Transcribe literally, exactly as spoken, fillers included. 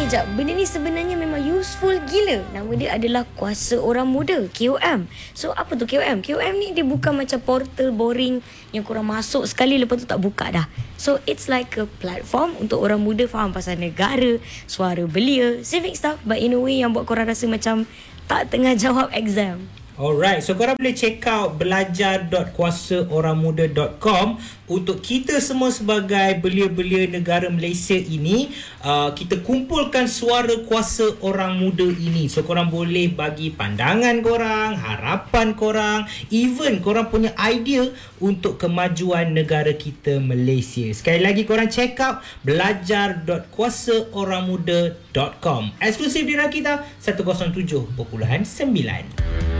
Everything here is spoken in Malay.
Okey, jap. Benda ni sebenarnya memang useful gila. Nama dia adalah Kuasa Orang Muda, K O M. So, apa tu K O M? K O M ni dia bukan macam portal boring yang korang masuk sekali lepas tu tak buka dah. So, it's like a platform untuk orang muda faham pasal negara, suara belia, civic stuff, but in a way yang buat korang rasa macam tak tengah jawab exam. Alright, so korang boleh check out belajar dot kuasa orang muda dot com untuk kita semua sebagai belia-belia negara Malaysia ini. Uh, kita kumpulkan suara kuasa orang muda ini. So korang boleh bagi pandangan korang, harapan korang, even korang punya idea untuk kemajuan negara kita Malaysia. Sekali lagi korang check out belajar dot kuasa orang muda dot com. Eksklusif di Rakita seratus tujuh perpuluhan sembilan.